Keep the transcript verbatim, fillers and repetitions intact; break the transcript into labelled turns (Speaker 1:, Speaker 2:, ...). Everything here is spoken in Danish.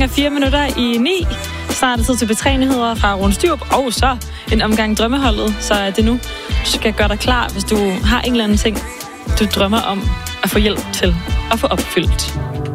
Speaker 1: Fire minutter i ni. Snart er det tid til B tre-nyheder fra Rune Styrup, og så en omgang drømmeholdet. Så er det nu, du skal gøre dig klar, hvis du har en eller anden ting, du drømmer om at få hjælp til at få opfyldt.